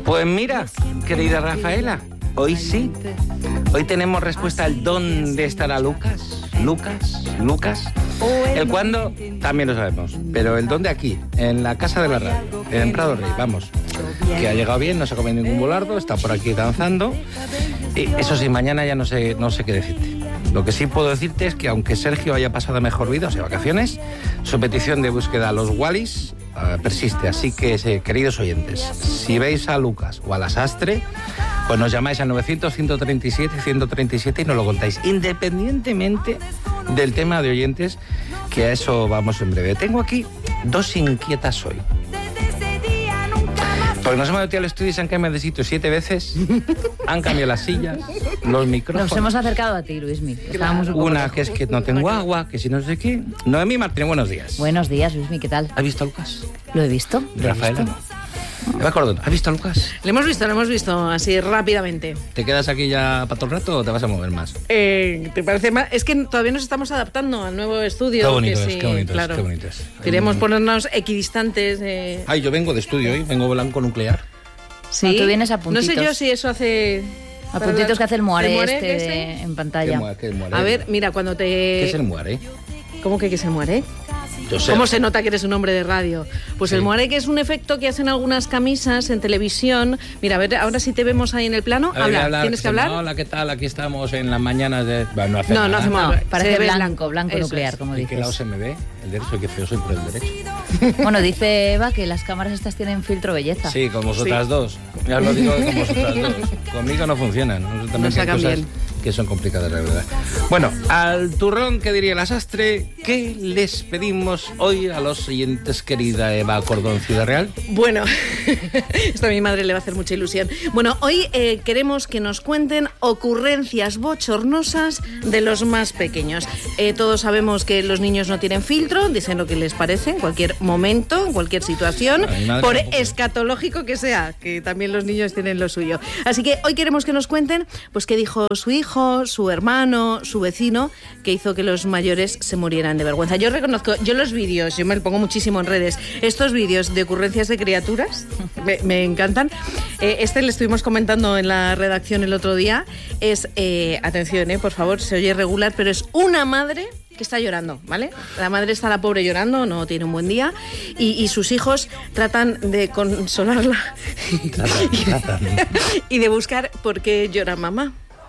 Pues mira, querida Rafaela, hoy sí. Hoy tenemos respuesta al dónde estará Lucas. Lucas. El cuándo también lo sabemos, pero el dónde aquí, en la casa de la radio, en Prado Rey, vamos. Que ha llegado bien, no se ha comido ningún volardo, está por aquí danzando. Y eso sí, mañana ya no sé qué decirte. Lo que sí puedo decirte es que aunque Sergio haya pasado mejor vida, o sea, vacaciones, su petición de búsqueda a los Wallis persiste. Así que, queridos oyentes, si veis a Lucas o a la Sastre, pues nos llamáis al 900-137-137 y nos lo contáis, independientemente del tema de oyentes, que a eso vamos en breve. Tengo aquí dos inquietas hoy. Porque nos hemos metido al estudio y se han cambiado de sitio 7 veces, han cambiado las sillas, los micrófonos. Nos hemos acercado a ti, Luismi. Una que es que no tengo agua, que si no sé qué. Noemí Martínez, buenos días. Buenos días, Luismi, ¿qué tal? ¿Has visto a Lucas? Lo he visto. Rafaela, no. Eva Cordón, ¿has visto a Lucas? Lo hemos visto, así rápidamente. ¿Te quedas aquí ya para todo el rato o te vas a mover más? ¿Te parece más? Es que todavía nos estamos adaptando al nuevo estudio. Qué bonito que es, sí, qué bonito claro. es, qué bonito es. Queremos ponernos equidistantes. Ay, yo vengo de estudio hoy, vengo blanco nuclear. Sí, no, tú vienes a puntitos. No sé yo si eso hace... A puntitos que hace el Moare este en pantalla. ¿Qué Moare? A ver, mira, cuando te... ¿Qué es el Moare? ¿Cómo que qué es el Moare? Yo sé. ¿Cómo se nota que eres un hombre de radio? Pues sí. El Moare, que es un efecto que hacen algunas camisas en televisión. Mira, a ver, ahora sí te vemos ahí en el plano. Habla, ¿tienes que hablar? Hola, ¿qué tal? Aquí estamos en las mañanas de... Bueno, no hacemos... Parece blanco nuclear, como dices. ¿En qué lado se me ve? El derecho, qué feo soy por el derecho. Bueno, dice Eva que las cámaras estas tienen filtro belleza. Sí, con vosotras dos. Ya os lo digo con vosotras dos. Conmigo no funcionan. También hay cosas que son complicadas, la verdad. Bueno, al turrón, ¿qué diría la Sastre? ¿Qué les pedimos hoy a los oyentes, querida Eva Cordón, Ciudad Real? Bueno, esto a mi madre le va a hacer mucha ilusión. Bueno, hoy queremos que nos cuenten ocurrencias bochornosas de los más pequeños. Todos sabemos que los niños no tienen filtro, dicen lo que les parece en cualquier momento, en cualquier situación, por escatológico que sea, que también los niños tienen lo suyo. Así que hoy queremos que nos cuenten pues qué dijo su hijo, su hermano, su vecino, que hizo que los mayores se murieran de vergüenza. Yo reconozco, yo los vídeos, yo me lo pongo muchísimo en redes, estos vídeos de ocurrencias de criaturas me encantan. Este le estuvimos comentando en la redacción el otro día. Es, atención, por favor, se oye regular, pero es una madre que está llorando, ¿vale? La madre está, la pobre, llorando, no tiene un buen día, y sus hijos tratan de consolarla y de buscar por qué llora mamá.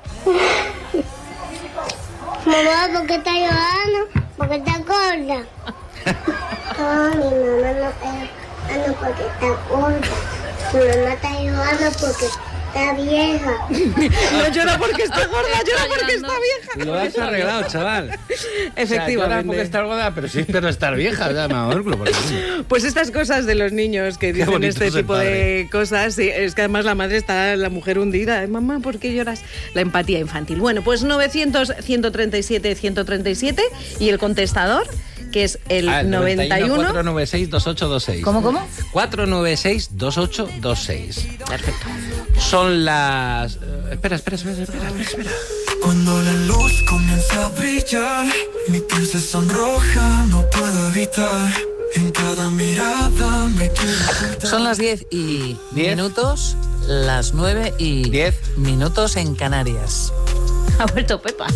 Mamá, ¿por qué está llorando? Porque está gorda. No, mi mamá no está llorando porque está gorda. Mi mamá está llorando porque está vieja. No llora porque está gorda, llora porque está vieja. Lo has arreglado, chaval. Efectivamente. O sea, llora porque está gorda, pero sí espero estar vieja. Ya, pues estas cosas de los niños que dicen este tipo de cosas, sí, es que además la madre está, la mujer hundida. Mamá, ¿por qué lloras? La empatía infantil. Bueno, pues 900-137-137 y el contestador, que es el 91 496-2826. ¿Cómo? 496-2826. Perfecto. Son las... Espera. Cuando la luz comienza a brillar, mi piel se sonroja, no puedo evitar. En cada mirada me quiero... Son las 10 y minutos, las 9 y 10 minutos en Canarias. Ha vuelto Pepa.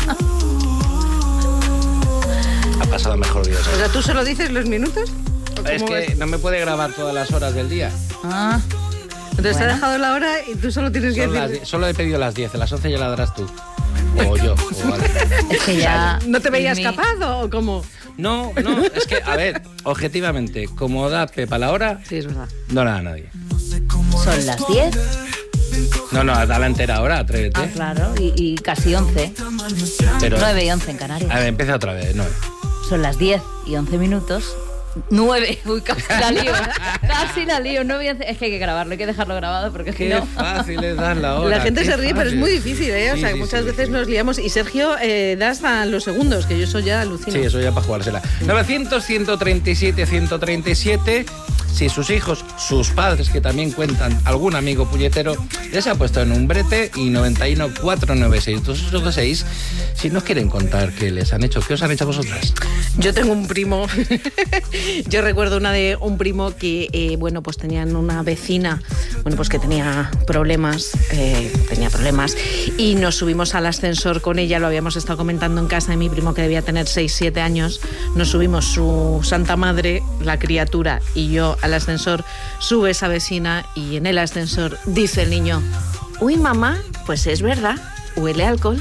Ha pasado mejor día. O sea, ¿tú solo dices los minutos? Es que no me puede grabar todas las horas del día. Ah. Entonces te ha dejado la hora y tú solo tienes que decir... Solo he pedido las 10, a las 11 ya la darás tú. O yo. Vale. Es que ya... ¿No te veías capaz o cómo? No, es que, a ver, objetivamente, como da Pepa la hora... Sí, es verdad. No la da nadie. Son las 10. No, da la entera hora, atrévete. Ah, claro, y casi 11. Pero, 9 y 11 en Canarias. A ver, empieza otra vez, 9. Son las 10 y 11 minutos. 9, uy, casi la lío, 9 y 11. Es que hay que grabarlo, hay que dejarlo grabado porque es que Qué no. fácil es dar la hora. La gente se ríe, fácil. pero es muy difícil, ¿eh? O sea, Sí, muchas veces nos liamos y Sergio da hasta los segundos, que yo eso ya alucino. Sí, eso ya para jugársela. 900-137-137. si sus hijos, sus padres, que también cuentan, algún amigo puñetero, les ha puesto en un brete y 91 496 286 si nos quieren contar qué les han hecho. ¿Qué os han hecho a vosotras? Yo tengo un primo, yo recuerdo una de un primo que, bueno, pues tenían una vecina, bueno, pues que tenía problemas y nos subimos al ascensor con ella, lo habíamos estado comentando en casa de mi primo que debía tener 6-7 años, nos subimos su santa madre, la criatura y yo al ascensor, sube esa vecina y en el ascensor dice el niño, uy mamá, pues es verdad, huele a alcohol.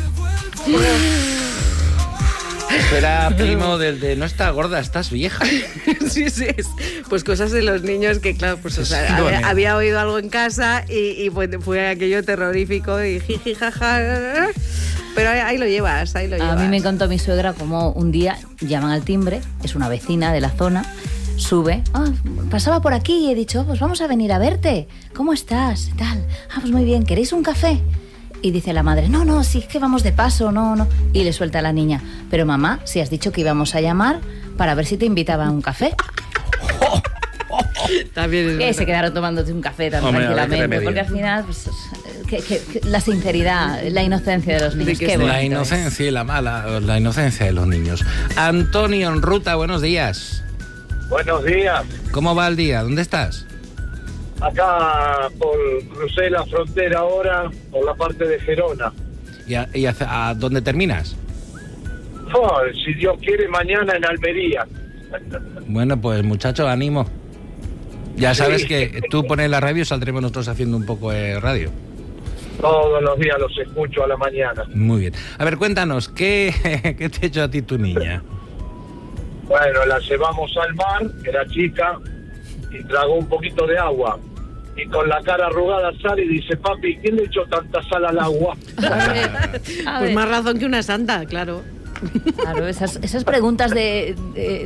Era primo del de no está gorda, estás vieja. Sí, pues cosas de los niños que, claro, pues o sea, había oído algo en casa y fue aquello terrorífico y jiji, jaja. Pero ahí lo llevas, ahí lo llevas. A mí me contó mi suegra como un día llaman al timbre, es una vecina de la zona, sube, pasaba por aquí y he dicho, pues vamos a venir a verte, ¿cómo estás? Tal, pues muy bien, ¿queréis un café? Y dice la madre, no, sí, es que vamos de paso, no. Y le suelta a la niña, pero mamá, si has dicho que íbamos a llamar para ver si te invitaba a un café. También es se quedaron tomándote un café tan tranquilamente, porque al final, pues, que la sinceridad, la inocencia de los niños. Qué la inocencia y la inocencia de los niños. Antonio en ruta, buenos días. Buenos días. ¿Cómo va el día? ¿Dónde estás? Acá crucé la frontera ahora por la parte de Gerona. ¿Y a dónde terminas? Si Dios quiere, mañana en Almería. Bueno, pues muchacho, ánimo. Ya sabes que tú pones la radio y saldremos nosotros haciendo un poco de radio. Todos los días los escucho a la mañana. Muy bien. A ver, cuéntanos, ¿qué te ha hecho a ti tu niña? Bueno, la llevamos al mar, era chica, y tragó un poquito de agua. Y con la cara arrugada sale y dice, papi, ¿quién le echó tanta sal al agua? Pues más razón que una santa, claro. Claro, esas preguntas de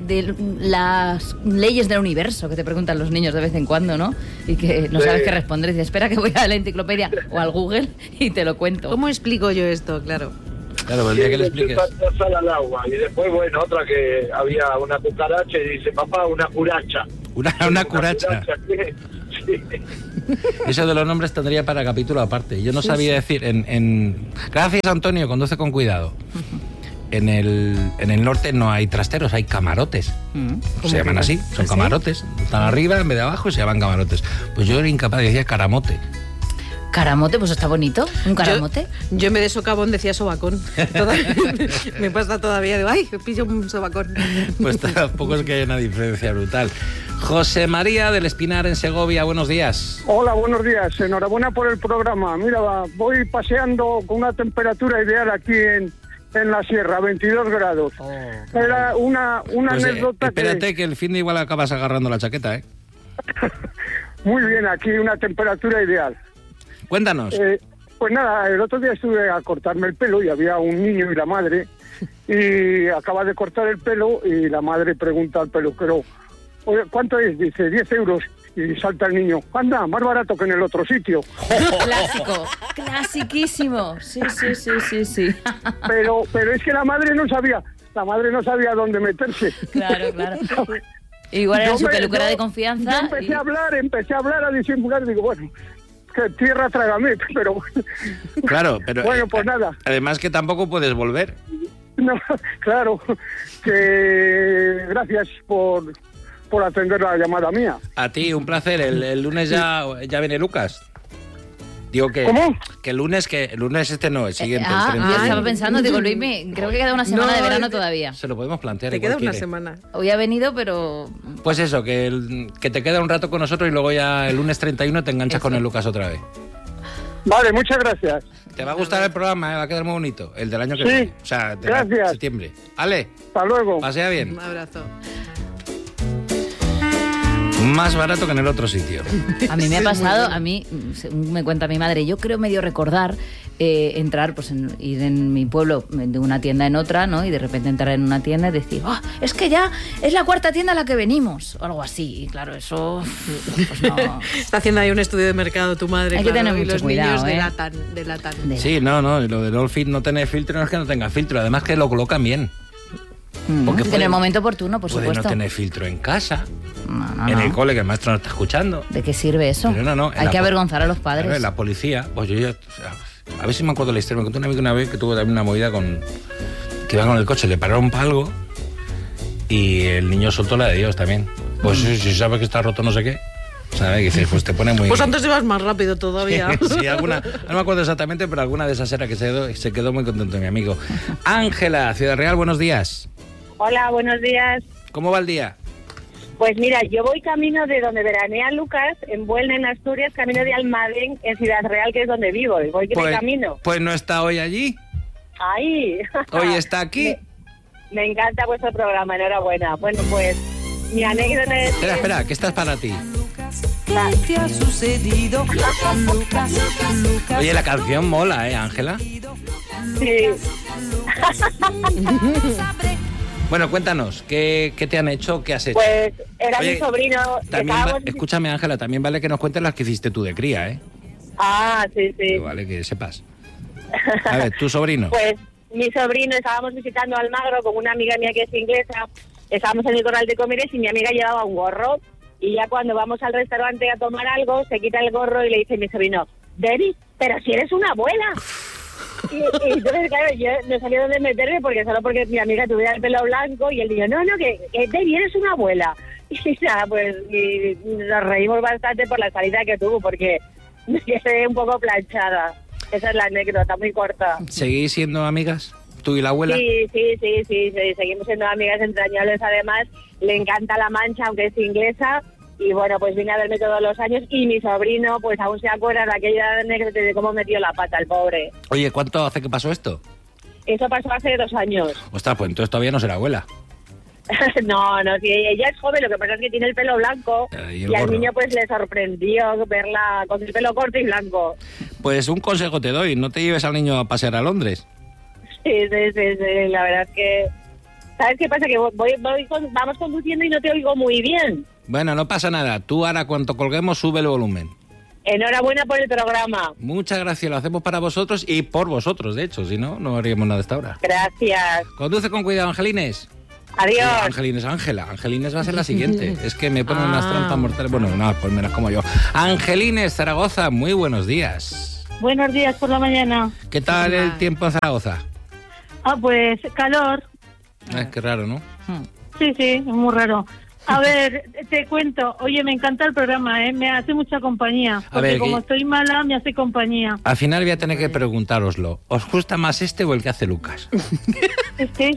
las leyes del universo que te preguntan los niños de vez en cuando, ¿no? Y que no sabes qué responder. Dices, espera que voy a la enciclopedia o al Google y te lo cuento. ¿Cómo explico yo esto? Claro, el día que le expliques. Tanta sal al agua. Y después, bueno, otra que había una cucaracha y dice, papá, una curacha. Una curacha. Sí. Eso de los nombres tendría para capítulo aparte. Yo no sabía decir Gracias, Antonio, conduce con cuidado. En el norte no hay trasteros, hay camarotes. Se llaman así, son camarotes. Están arriba en vez de abajo y se llaman camarotes. Pues yo era incapaz, decía caramote. Caramote, pues está bonito, un caramote. Yo en vez de socavón decía sobacón. Me pasa todavía, digo, ay, pillo un sobacón. Pues tampoco es que haya una diferencia brutal. José María del Espinar en Segovia, buenos días. Hola, buenos días, enhorabuena por el programa. Mira, voy paseando con una temperatura ideal aquí en la sierra, 22 grados. Era una pues, anécdota espérate que el fin de igual acabas agarrando la chaqueta, ¿eh? Muy bien, aquí una temperatura ideal. Cuéntanos. Pues nada, el otro día estuve a cortarme el pelo y había un niño y la madre y acaba de cortar el pelo y la madre pregunta al peluquero, oye, ¿cuánto es? Dice, 10 euros. Y salta el niño, anda, más barato que en el otro sitio. Clásico, clasiquísimo. Sí. Pero es que la madre no sabía dónde meterse. Claro. Igual era su peluquera de confianza. Yo empecé a hablar, a disimular, digo, bueno, que tierra trágame, pero... Claro, pero... Bueno, pues nada. Además que tampoco puedes volver. No, claro, que gracias por atender la llamada mía. A ti, un placer. El lunes ya viene Lucas. Digo que... ¿Cómo? Que el lunes este no, el siguiente. El 30. Yo estaba pensando, digo, Luismi, creo que queda una semana de verano todavía. Se lo podemos plantear. Te queda una semana. Hoy ha venido, pero... Pues eso, que te queda un rato con nosotros y luego ya el lunes 31 te enganchas con el Lucas otra vez. Vale, muchas gracias. Te va a gustar el programa, va a quedar muy bonito. El del año que viene. O sea, gracias. Septiembre. Ale. Hasta luego. Pasea bien. Un abrazo. Más barato que en el otro sitio. A mí me ha pasado, me cuenta mi madre, yo creo medio recordar entrar, pues ir en mi pueblo de una tienda en otra, ¿no? Y de repente entrar en una tienda y decir, es que ya es la cuarta tienda a la que venimos, o algo así. Y claro, eso pues no. Está haciendo ahí un estudio de mercado tu madre. Hay que tener mucho cuidado, niños delatan. Sí, no, y lo de no tener filtro no es que no tenga filtro, además que lo colocan bien. Porque en el momento oportuno, por supuesto. Puede no tener filtro en casa. en el cole, que el maestro no está escuchando. ¿De qué sirve eso? Pero no, hay que avergonzar a los padres. Claro, la policía, pues yo a ver si me acuerdo la historia. Me contó un amigo una vez que tuvo también una movida que iba con el coche, le pararon para algo y el niño soltó la de Dios también. Pues si sabes que está roto no sé qué, ¿sabes? Y dices, pues te pone muy... Pues antes ibas más rápido todavía. Sí, no me acuerdo exactamente, pero alguna de esas era que se quedó muy contento mi amigo. Ángela, Ciudad Real, buenos días. Hola, buenos días. ¿Cómo va el día? Pues mira, yo voy camino de donde veranea Lucas, en Buelna, en Asturias, camino de Almadén, en Ciudad Real, que es donde vivo, y voy de camino. Pues no está hoy allí. ¡Ay! Hoy está aquí. Me encanta vuestro programa, enhorabuena. Bueno, pues mi anécdota es... Espera, que esta es para ti. ¿Qué te ha sucedido? Lucas. Oye, la canción mola, Ángela. Sí. Bueno, cuéntanos, ¿qué te han hecho? ¿Qué has hecho? Pues era mi sobrino... Escúchame, Ángela, también vale que nos cuentes las que hiciste tú de cría, ¿eh? Ah, sí. Que vale que sepas. A ver, ¿tu sobrino? Pues mi sobrino, estábamos visitando Almagro con una amiga mía que es inglesa, estábamos en el Corral de Comeres y mi amiga llevaba un gorro, y ya cuando vamos al restaurante a tomar algo, se quita el gorro y le dice a mi sobrino, Debbie, pero si eres una abuela. Y entonces, claro, yo no sabía dónde meterme porque mi amiga tuviera el pelo blanco y él dijo, no, que Debbie, eres una abuela. Y nada, pues nos reímos bastante por la salida que tuvo, porque me quedé un poco planchada. Esa es la anécdota, muy corta. ¿Seguís siendo amigas, tú y la abuela? Sí, seguimos siendo amigas entrañables. Además, le encanta La Mancha, aunque es inglesa. Y bueno, pues vine a verme todos los años y mi sobrino pues aún se acuerda de aquella anécdota de cómo metió la pata el pobre. Oye, ¿cuánto hace que pasó esto? Eso pasó hace 2 años. Ostras, pues entonces todavía no será abuela. No, sí, ella es joven, lo que pasa es que tiene el pelo blanco y al niño pues le sorprendió verla con el pelo corto y blanco. Pues un consejo te doy, no te lleves al niño a pasear a Londres. Sí, la verdad es que... ¿Sabes qué pasa? Que vamos conduciendo y no te oigo muy bien. Bueno, no pasa nada, tú ahora cuando colguemos sube el volumen. Enhorabuena por el programa. Muchas gracias, lo hacemos para vosotros y por vosotros, de hecho, si no, no haríamos nada hasta ahora. Gracias. Conduce con cuidado, Angelines. Adiós. Angelines, Ángela. Angelines va a ser la siguiente. Es que me ponen unas trampas mortales. Bueno, no, pues menos como yo. Angelines, Zaragoza, muy buenos días. Buenos días por la mañana. ¿Qué tal el tiempo en Zaragoza? Pues calor. Qué raro, ¿no? Sí, es muy raro. A ver, te cuento. Oye, me encanta el programa, me hace mucha compañía. Porque como estoy mala, me hace compañía. Al final voy a tener que preguntároslo. ¿Os gusta más este o el que hace Lucas? Este.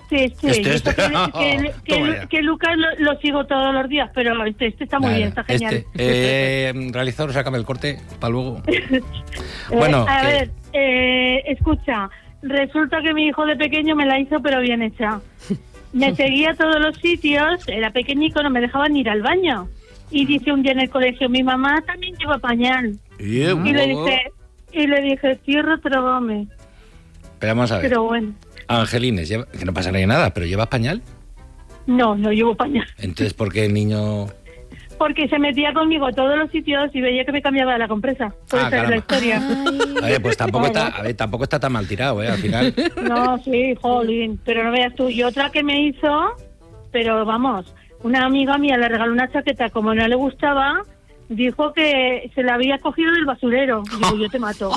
Que Lucas lo sigo todos los días, pero este está muy bien, está genial. Realizador, sácame el corte para luego. Bueno, a ver, escucha. Resulta que mi hijo de pequeño me la hizo, pero bien hecha. Me seguía a todos los sitios, era pequeñico, no me dejaban ir al baño. Y dice un día en el colegio, mi mamá también lleva pañal. Y le dije, tierra, trágame. Pero vamos a ver. Pero bueno. Angelines, que no pasa nada, pero ¿llevas pañal? No llevo pañal. Entonces, ¿por qué el niño...? Porque se metía conmigo a todos los sitios y veía que me cambiaba la compresa. Esa es la historia. A ver, pues tampoco está tan mal tirado, al final. No, sí, jolín, pero no veas tú. Y otra que me hizo, pero vamos, una amiga mía le regaló una chaqueta, como no le gustaba, dijo que se la había cogido del basurero. Digo, yo te mato.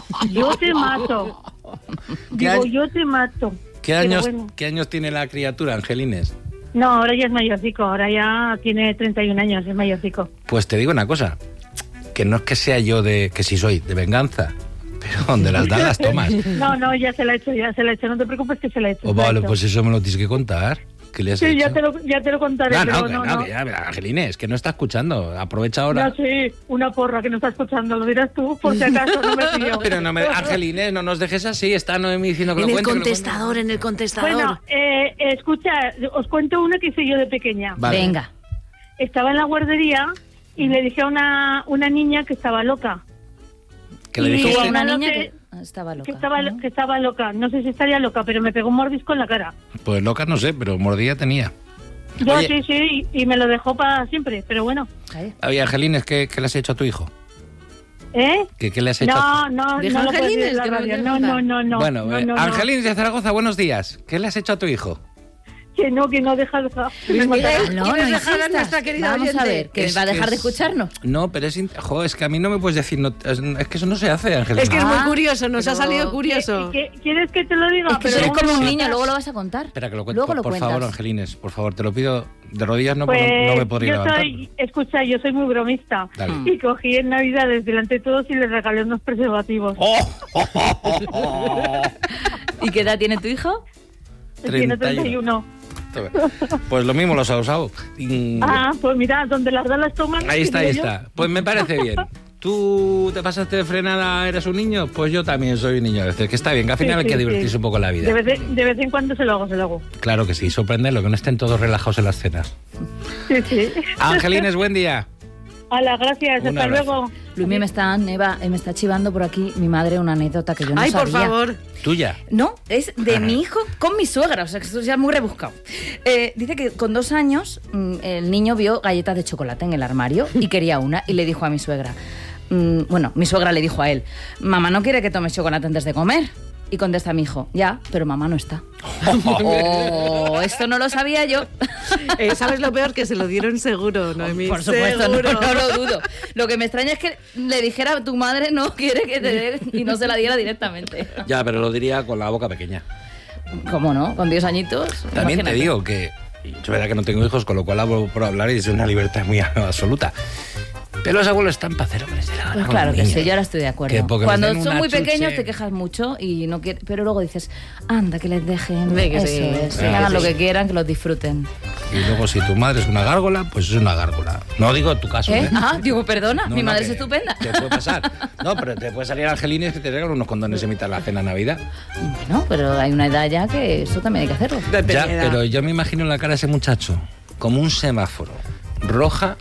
¿Qué años tiene la criatura, Angelines? No, ahora ya es mayorcico, ahora ya tiene 31 años, es mayorcico. Pues te digo una cosa, que no es que sea yo que sí soy, de venganza, pero donde las das las tomas. No, ya se la he hecho, no te preocupes que se la he hecho. Vale, pues eso me lo tienes que contar. ¿Qué le has hecho? Ya te lo contaré. No. Angelines, que no está escuchando, aprovecha ahora. No, sí, una porra que no está escuchando, lo dirás tú, por si acaso no me pillo. Pero Angelines, no nos dejes así, está Noemí diciendo que lo cuente. En el contestador. Bueno, escucha, os cuento una que hice yo de pequeña. Vale. Venga. Estaba en la guardería y le dije a una niña que estaba loca. ¿Qué le dijiste? A una niña que estaba loca. Que estaba loca. No sé si estaría loca, pero me pegó un mordisco en la cara. Pues loca no sé, pero mordida tenía. Yo sí, y me lo dejó para siempre, pero bueno. Oye, Angelines, ¿qué le has hecho a tu hijo? ¿Qué le has hecho? No lo puedes decir en la radio. No. Bueno, Angelines de Zaragoza, buenos días. ¿Qué le has hecho a tu hijo? Que no deja. Luis Miguel, No, ¿quieres no dejar a insistas. nuestra querida Vamos oyente? a ver, que Es va a que dejar de es- escucharnos. No, pero es que a mí no me puedes decir, es que eso no se hace, Angelina. Es que es muy Ah, curioso, nos ha pero- salido curioso. ¿Quieres que te lo diga? Es que Pero soy luego como un no- niño, luego lo vas a contar. Espera, que lo cuento, Luego lo por cuentas. favor, Angelines, por favor, te lo pido de rodillas, no, Pues no me podría yo levantar. yo soy muy bromista. Dale. Y cogí en Navidades delante de todos y les regalé unos preservativos. ¿Y qué edad tiene tu hijo? Tiene 31. 31. Pues lo mismo los ha usado. Pues mira, donde las da las toman. Ahí está, ahí digo yo. está. Pues me parece bien. ¿Tú te pasaste de frenada, eres un niño? Pues yo también soy un niño a veces, que está bien, que al final hay que divertirse un poco en la vida. De vez en cuando se lo hago. Claro que sí, sorprenderlo, que no estén todos relajados en las cenas. Sí. Angelines, buen día. Hala, gracias. Un Hasta abrazo. luego. Luis, me está chivando por aquí mi madre una anécdota que yo no Ay, sabía. por favor. ¿Tuya? No, es de mi hijo con mi suegra, o sea que esto ya es muy rebuscado. Dice que con 2 años el niño vio galletas de chocolate en el armario y quería una y le dijo a mi suegra, mi suegra le dijo a él, mamá no quiere que tomes chocolate antes de comer. Y contesta mi hijo, ya, pero mamá no está. Oh, esto no lo sabía yo. ¿Sabes lo peor? Que se lo dieron seguro, Noemí. Por supuesto, no Seguro. lo dudo. Lo que me extraña es que le dijera, tu madre no quiere que te dé y no se la diera directamente. Ya, pero lo diría con la boca pequeña. ¿Cómo no? Con 10 añitos. También imagínate. te digo que yo verdad que no tengo hijos, con lo cual hablo por hablar y es una libertad muy absoluta. Pero los abuelos están para hacer lo que les dé la gana Pues con claro los que niños. sí, yo ahora estoy de acuerdo. Que porque Cuando les den son una muy chuche. pequeños te quejas mucho y no quieres, pero luego dices, anda, que les dejen. Ve que Eso sí. es, que Claro hagan que lo sí. que quieran, que los disfruten. Y luego si tu madre es una gárgola, pues es una gárgola. No digo tu caso, ¿eh? Ah, digo, perdona, No, mi no, madre que es estupenda. Te puede pasar. No, pero te puede salir Angelines que te regalan unos condones en mitad de la cena de Navidad. Bueno, pero hay una edad ya que eso también hay que hacerlo. Ya, pero yo me imagino la cara de ese muchacho como un semáforo. Roja.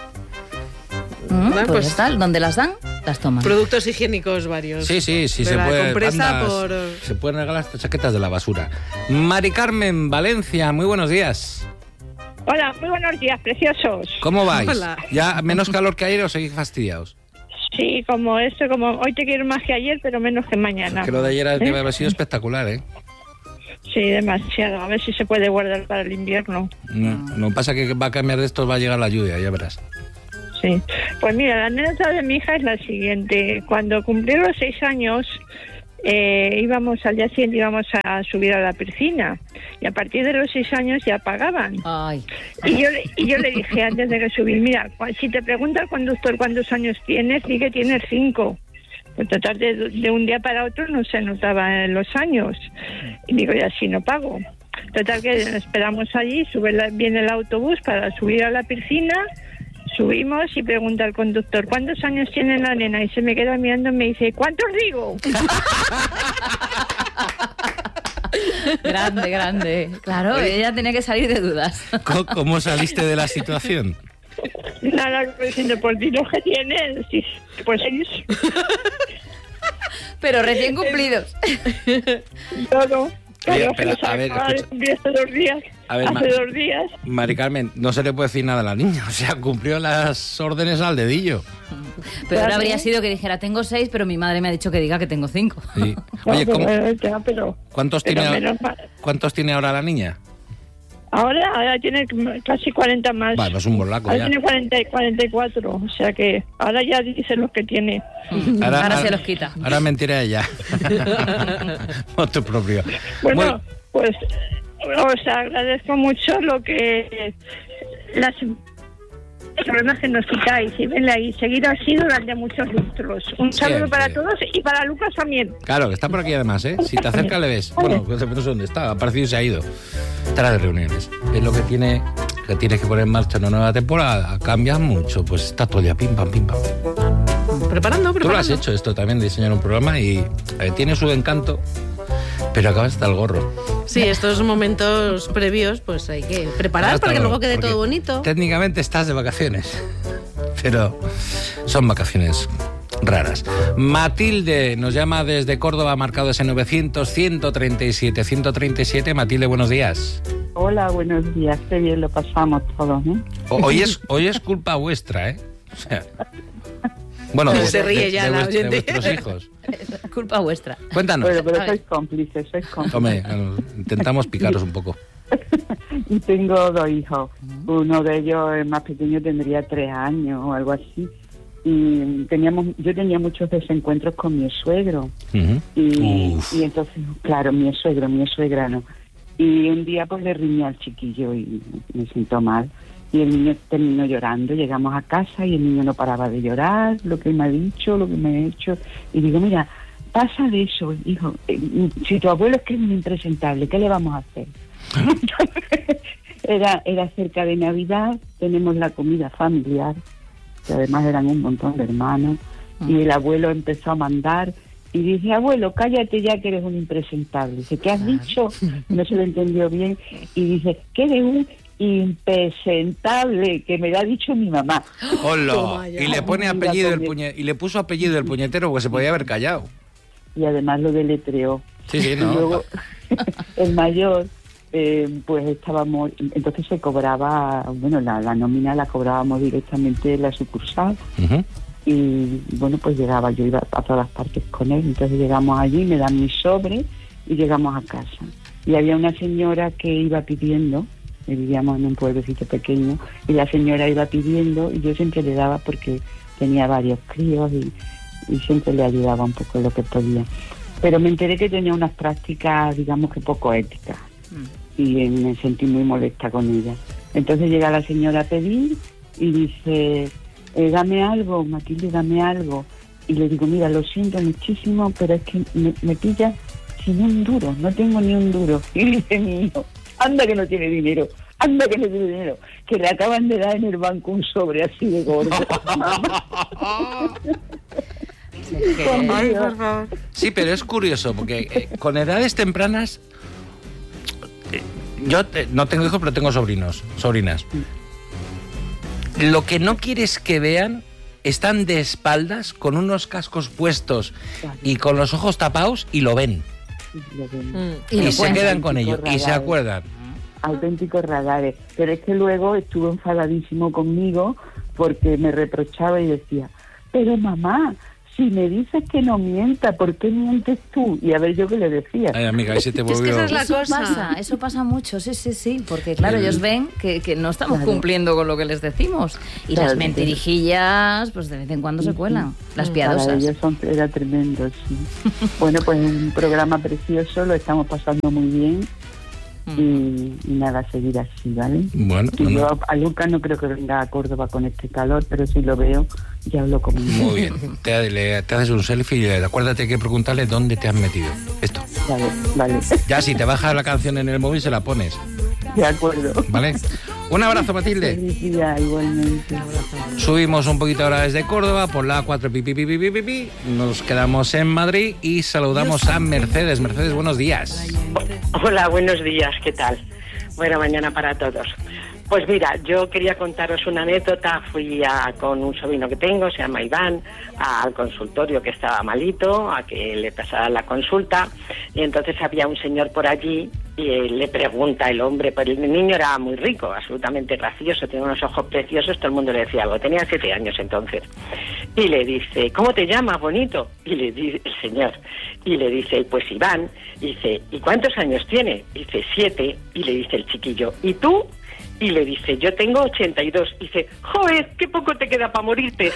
Pues, pues- tal, donde las dan, las toman. Productos higiénicos varios. Sí, De se la puede. compresa bandas, por... Se pueden regalar estas chaquetas de la basura. Mari Carmen, Valencia, muy buenos días. Hola, muy buenos días, preciosos. ¿Cómo vais? Hola. ¿Ya menos calor que ayer o seguís fastidiados? Sí, como hoy te quiero más que ayer, pero menos que mañana. Es que lo de ayer debe haber sido espectacular, ¿eh? Sí, demasiado. A ver si se puede guardar para el invierno. No, lo que pasa es que va a cambiar de esto, va a llegar la lluvia, ya verás. Sí. Pues mira, la anécdota de mi hija es la siguiente. Cuando cumplió los 6 años, al día siguiente íbamos a subir a la piscina. Y a partir de los 6 años ya pagaban. Ay. Y yo le dije antes de que subir, mira, si te pregunta el conductor cuántos años tienes, di que tienes 5. Pues total, de un día para otro no se notaban los años. Y digo, y así no pago. Total, que esperamos allí, viene el autobús para subir a la piscina. Subimos y pregunta al conductor, ¿cuántos años tiene la nena? Y se me queda mirando y me dice, ¿cuántos digo? Grande, grande. Claro, ella tenía que salir de dudas. ¿Cómo saliste de la situación? Nada, diciendo, por ti lo que tienes. Sí, pues 6. Pero recién cumplidos. Todo. Oye, Claro, pero, que a ver, acaba de escucha. cumplir hace 2 días. A ver, hace 2 días. Mari Carmen, no se le puede decir nada a la niña. O sea, cumplió las órdenes al dedillo. Pero ahora habría sido que dijera, tengo 6, pero mi madre me ha dicho que diga que tengo 5. Sí. Oye, No, pero ¿cuántos pero tiene, menos mal. ¿cuántos tiene ahora la niña? Ahora tiene casi 40 más. Vale, es un bolaco Ahora ya. tiene 40 y 44, o sea que ahora ya dice los que tiene. Ahora se los quita. Ahora mentiré ella. Otro propio. Bueno, pues os agradezco mucho lo que las problemas que nos quitáis y seguir así durante muchos lustros. Un saludo Siempre. para todos y para Lucas también. Claro, que está por aquí además, ¿eh? Si te acercas le ves. Bueno, pues no sé dónde está, ha aparecido y se ha ido. Estará de reuniones. Es lo que tiene, que tienes que poner en marcha una nueva temporada. Cambia mucho, pues está todo el día pim, pam, pim, pam. Preparando. Tú lo has hecho esto también, de diseñar un programa y tiene su encanto, pero acabas hasta el gorro. Sí, estos momentos previos, pues hay que preparar Hasta para que luego, luego quede porque todo bonito. Técnicamente estás de vacaciones, pero son vacaciones raras. Matilde nos llama desde Córdoba, marcado ese 900-137-137. Matilde, buenos días. Hola, buenos días. Qué bien lo pasamos todos, ¿eh? Hoy es culpa vuestra, ¿eh? O sea, bueno, Se ríe ya la de oyente. vuestros hijos. Culpa vuestra. Cuéntanos. Bueno, pero A ver. sois cómplices, sois cómplices. Hombre, intentamos picaros un poco. Y tengo 2 hijos. Uno de ellos, el más pequeño, tendría 3 años o algo así. Y yo tenía muchos desencuentros con mi suegro. Y entonces, claro, mi suegra no. Y un día pues le riñé al chiquillo y me sentó mal. Y el niño terminó llorando. Llegamos a casa y el niño no paraba de llorar, lo que me ha dicho, lo que me ha hecho. Y digo, mira, pasa de eso, hijo. Si tu abuelo es que es muy impresentable, ¿qué le vamos a hacer? Era cerca de Navidad, tenemos la comida familiar, que además eran un montón de hermanos, y el abuelo empezó a mandar, y dije, abuelo, cállate ya que eres un impresentable. Dice, ¿qué has dicho? No se lo entendió bien, y dice, que eres un impresentable, que me lo ha dicho mi mamá. ¡Hola! Y le pone apellido y le puso apellido el puñetero porque se podía haber callado. Y además lo deletreó. Sí, no. Y luego, el mayor, pues estábamos, entonces se cobraba, bueno, la nómina la cobrábamos directamente en la sucursal. Y bueno, pues llegaba, yo iba a todas partes con él, entonces llegamos allí, me dan mi sobre y llegamos a casa. Y había una señora que iba pidiendo, vivíamos en un pueblecito pequeño, y la señora iba pidiendo y yo siempre le daba porque tenía varios críos y siempre le ayudaba un poco lo que podía. Pero me enteré que tenía unas prácticas, digamos que poco éticas, y me sentí muy molesta con ella. Entonces llega la señora a pedir y dice, dame algo, Matilde, dame algo. Y le digo, mira, lo siento muchísimo, pero es que me pilla sin un duro, no tengo ni un duro. Y dice mi hijo, anda que no tiene dinero, que le acaban de dar en el banco un sobre así de gordo. Ay, por favor. Sí, pero es curioso, porque con edades tempranas, yo no tengo hijos, pero tengo sobrinas. Lo que no quieres que vean, están de espaldas, con unos cascos puestos y con los ojos tapados, y lo ven. Y se quedan con ellos, y se acuerdan. Auténticos radares. Pero es que luego estuvo enfadadísimo conmigo porque me reprochaba y decía, pero mamá, si me dices que no mienta, ¿por qué mientes tú? Y a ver yo qué le decía. Ay, amiga, ahí se te volvió... Es que esa es la cosa. Eso pasa mucho, sí, porque claro, ellos ven que no estamos cumpliendo con lo que les decimos. Y las mentirijillas, pues de vez en cuando se cuelan, las piadosas. Para ellos era tremendo, sí. Bueno, pues un programa precioso, lo estamos pasando muy bien. Y nada, seguir así, ¿vale? Bueno, y yo a Lucas no creo que venga a Córdoba con este calor, pero si lo veo, ya hablo con él. Muy bien, te haces un selfie y acuérdate que preguntarle dónde te has metido. Esto. Vale. Ya, si te bajas la canción en el móvil, se la pones. De acuerdo. ¿Vale? Un abrazo, Matilde. Felicidad, igualmente. Subimos un poquito ahora desde Córdoba por la A4 Nos quedamos en Madrid y saludamos a Mercedes. Mercedes, buenos días. Hola, buenos días, ¿qué tal? Buena mañana para todos. Pues mira, yo quería contaros una anécdota. Fui con un sobrino que tengo, se llama Iván, al consultorio que estaba malito, a que le pasara la consulta, y entonces había un señor por allí y le pregunta el hombre, pues el niño era muy rico, absolutamente gracioso, tenía unos ojos preciosos, todo el mundo le decía algo, tenía 7 años entonces, y le dice, ¿cómo te llamas, bonito? Y le dice el señor, y le dice, pues Iván, y dice, ¿y cuántos años tiene? Y dice, 7, y le dice el chiquillo, ¿y tú? Y le dice, yo tengo 82. Y dice, joder, qué poco te queda para morirte.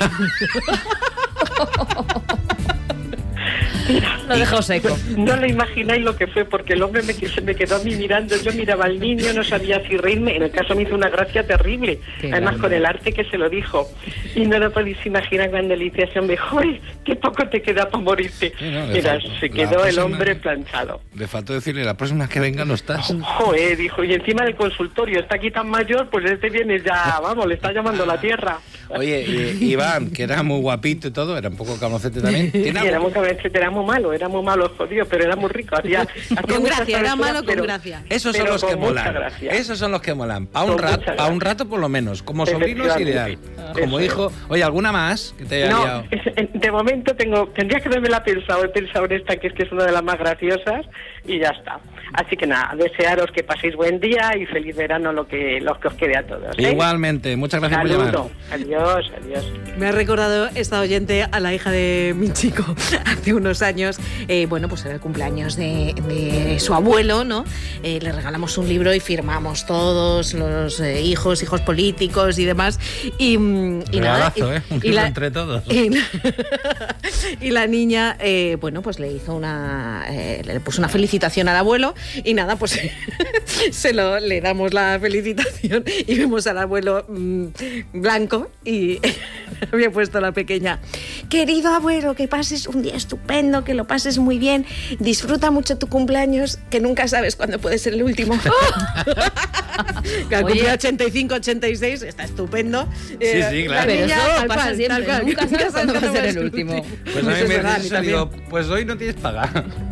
Lo dejó seco. No lo imagináis lo que fue, porque el hombre se me quedó a mí mirando. Yo miraba al niño, no sabía si reírme. En el caso me hizo una gracia terrible. Además, con el arte que se lo dijo. Y no lo podéis imaginar cuando le dice a ese hombre, joder, qué poco te queda para morirte. Sí, no, mira, se quedó el hombre planchado. Le faltó decirle, la próxima que venga no estás. Joder, dijo, y encima del consultorio, está aquí tan mayor, pues este viene ya, vamos, le está llamando la tierra. Oye, Iván, que era muy guapito y todo, era un poco camocete también. Sí, era muy cabecete, era muy malo, jodido, pero era muy rico. Hacía con gracia, era malo con gracia. Esos son los que molan. Esos son los que molan. Para un rato por lo menos. Como sobrino es ideal. Como hijo. Oye, ¿alguna más que te haya liado? de momento tendría que haberme la pensado, he pensado en esta que es una de las más graciosas y ya está. Así que nada, desearos que paséis buen día y feliz verano lo que os quede a todos. Igualmente, muchas gracias por llamar. Adiós. Me ha recordado esta oyente a la hija de mi chico hace unos años. Pues era el cumpleaños de su abuelo, ¿no? Le regalamos un libro y firmamos todos los hijos políticos y demás. Y regalazo, nada. Un libro entre todos. Y la niña, pues le hizo le puso una felicitación al abuelo y nada, pues le damos la felicitación y vemos al abuelo blanco y había puesto a la pequeña: querido abuelo, que pases un día estupendo, que lo pases muy bien, disfruta mucho tu cumpleaños, que nunca sabes cuándo puede ser el último. Que al cumplir 85, 86, está estupendo. Sí, claro. Pero eso pasa siempre, nunca sabes cuándo va a ser el último. Pues a mí me dice, digo, pues hoy no tienes paga.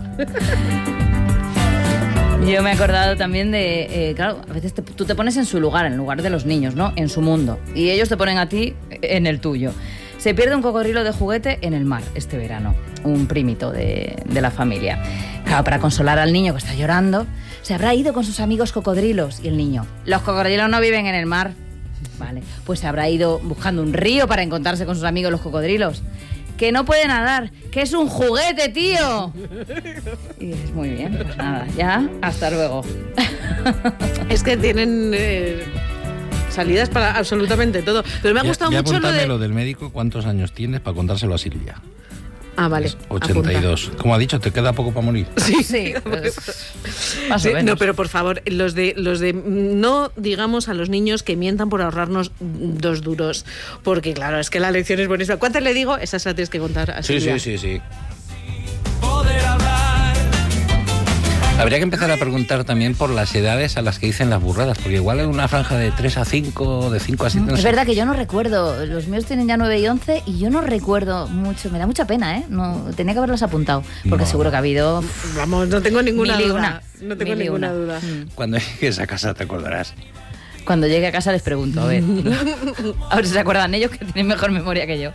Yo me he acordado también de, claro, a veces tú te pones en su lugar, en lugar de los niños, ¿no? En su mundo. Y ellos te ponen a ti en el tuyo. Se pierde un cocodrilo de juguete en el mar este verano, un primito de la familia. Claro, para consolar al niño que está llorando, se habrá ido con sus amigos cocodrilos. Y el niño: los cocodrilos no viven en el mar. Vale, pues se habrá ido buscando un río para encontrarse con sus amigos los cocodrilos. Que no puede nadar, que es un juguete, tío. Y dices, muy bien, pues nada, ya, hasta luego. Es que tienen salidas para absolutamente todo. Pero me ha gustado mucho lo del médico, ¿cuántos años tienes para contárselo a Silvia? Ah, vale. 82. Apunta. Como ha dicho, te queda poco para morir. Sí. Pues, más o menos. No, pero por favor, los de no digamos a los niños que mientan por ahorrarnos 2 duros, porque claro, es que la lección es buenísima. ¿Cuántas le digo? Esas la tienes que contar a Silvia. Sí. Habría que empezar a preguntar también por las edades a las que dicen las burradas, porque igual hay una franja de 3 a 5, de 5 a 7... No es sé. verdad que yo no recuerdo. Los míos tienen ya 9 y 11 y yo no recuerdo mucho. Me da mucha pena, ¿eh? No, tenía que haberlas apuntado, porque seguro que ha habido... Vamos, no tengo ninguna duda. No tengo ninguna duda. Cuando llegues a casa te acordarás. Cuando llegue a casa les pregunto, a ver si se acuerdan ellos, que tienen mejor memoria que yo.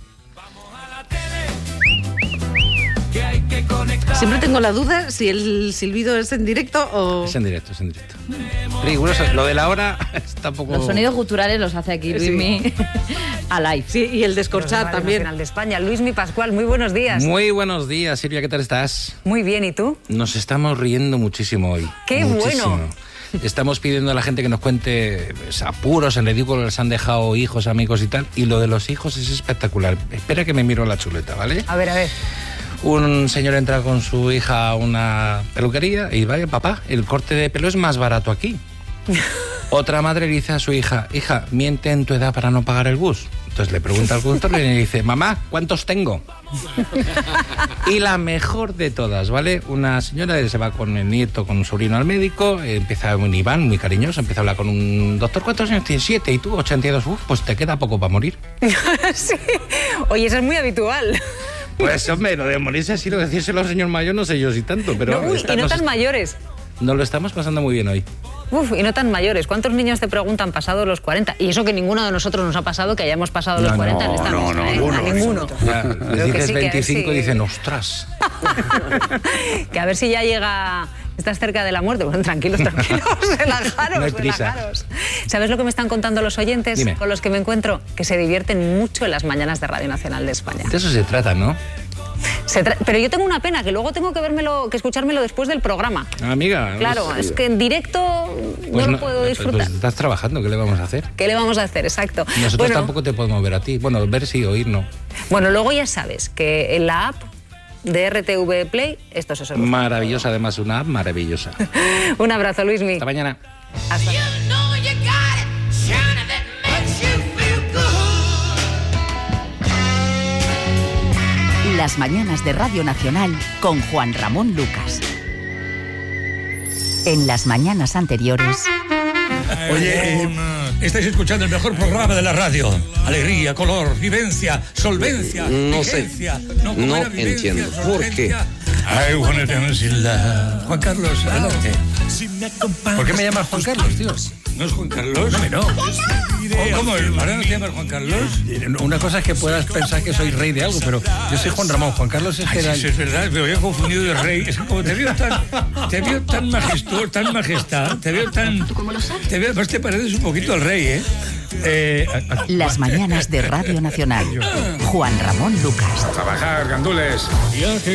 Siempre tengo la duda si el silbido es en directo o... Es en directo. Riguroso. Lo de la hora está un poco... Los sonidos guturales los hace aquí Luismi a live. Sí, y el descorchar también. Nacional de España. Luismi Pascual, muy buenos días. Muy buenos días, Silvia, ¿qué tal estás? Muy bien, ¿y tú? Nos estamos riendo muchísimo hoy. ¡Qué muchísimo. bueno! Estamos pidiendo a la gente que nos cuente apuros, en ridículo, les han dejado hijos, amigos y tal. Y lo de los hijos es espectacular. Espera que me miro la chuleta, ¿vale? A ver. Un señor entra con su hija a una peluquería y vaya, papá, el corte de pelo es más barato aquí. Otra madre le dice a su hija: hija, miente en tu edad para no pagar el bus. Entonces le pregunta al conductor y le dice: mamá, ¿cuántos tengo? Y la mejor de todas, ¿vale? Una señora se va con el nieto, con un sobrino al médico, empieza un Iván muy cariñoso, empieza a hablar con un doctor: ¿cuántos años tienes? 7, ¿y tú? 82. Pues te queda poco para morir. Sí. Oye, eso es muy habitual. Pues hombre, lo de morirse así, lo de decírselo al señor mayor, no sé yo si tanto, pero... No, y no tan mayores. Nos lo estamos pasando muy bien hoy. Y no tan mayores. ¿Cuántos niños te preguntan pasados los 40? Y eso que ninguno de nosotros nos ha pasado, que hayamos pasado los 40 en esta mesa, ¿eh? A ninguno. Ya, les dices sí, 25 y dicen: ostras. Que a ver si ya llega... Estás cerca de la muerte. Bueno, tranquilos, relajaros, no hay prisa. Relajaros. ¿Sabes lo que me están contando los oyentes? Dime. Con los que me encuentro? Que se divierten mucho en las mañanas de Radio Nacional de España. De eso se trata, ¿no? Pero yo tengo una pena, que luego tengo que escuchármelo después del programa. Amiga. Claro, pues, es que en directo pues no lo puedo disfrutar. Pues estás trabajando, ¿qué le vamos a hacer? ¿Qué le vamos a hacer? Exacto. Nosotros tampoco te podemos ver a ti. Bueno, ver sí, oír no. Bueno, luego ya sabes que en la app de RTV Play esto se soluciona. Maravillosa, además, una app maravillosa. Un abrazo, Luismi. Hasta mañana. Hasta. Las mañanas de Radio Nacional con Juan Ramón Lucas. En las mañanas anteriores... Oye, estáis escuchando el mejor programa de la radio. Alegría, color, vivencia, solvencia, vigencia. No entiendo. ¿Por qué? I wanna dance in love. Juan Carlos, adelante. ¿Por qué me llamas Juan Carlos, tío? ¿No es Juan Carlos? No. ¿Cómo? ¿Ahora no te llamas Juan Carlos? Una cosa es que puedas pensar que soy rey de algo, pero yo soy Juan Ramón. Juan Carlos es que era... Sí, es verdad, me había confundido de rey. Es que como te veo tan majestuoso, tan majestad, te veo, pues te pareces un poquito al rey, ¿eh? Las mañanas de Radio Nacional. Juan Ramón Lucas. Trabajar, gandules.